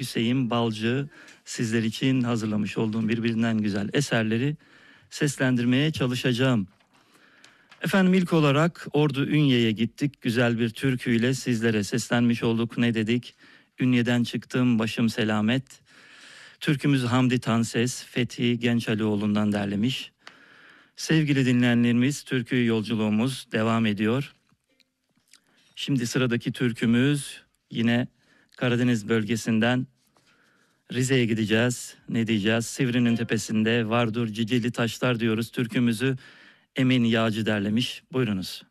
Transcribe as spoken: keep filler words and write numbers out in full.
Hüseyin Balcı sizler için hazırlamış olduğum birbirinden güzel eserleri seslendirmeye çalışacağım. Efendim ilk olarak Ordu Ünye'ye gittik. Güzel bir türküyle sizlere seslenmiş olduk. Ne dedik? Ünye'den çıktım başım selamet. Türkümüz Hamdi Tanses, Fethi Gençalioğlu'ndan derlemiş. Sevgili dinleyenlerimiz, türkü yolculuğumuz devam ediyor. Şimdi sıradaki türkümüz yine Karadeniz bölgesinden Rize'ye gideceğiz. Ne diyeceğiz? Sivri'nin tepesinde vardır cicili taşlar diyoruz. Türkümüzü Emin Yağcı derlemiş. Buyurunuz.